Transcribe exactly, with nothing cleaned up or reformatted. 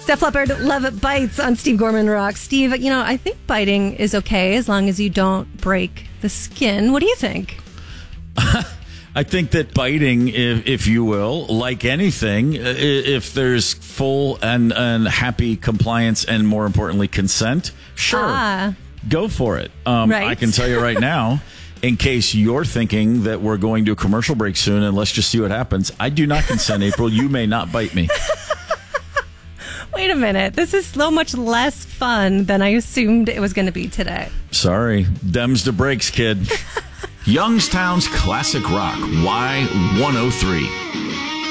Def Leppard, Love It Bites on Steve Gorman Rock. Steve, you know, I think biting is okay as long as you don't break the skin. What do you think? I think that biting, if, if you will, like anything, if there's full and, and happy compliance and, more importantly, consent, sure, ah. go for it. Um, right. I can tell you right now, in case you're thinking that we're going to a commercial break soon and let's just see what happens, I do not consent, April. You may not bite me. Wait a minute. This is so much less fun than I assumed it was going to be today. Sorry. Dems to breaks, kid. Youngstown's Classic Rock, Y one oh three.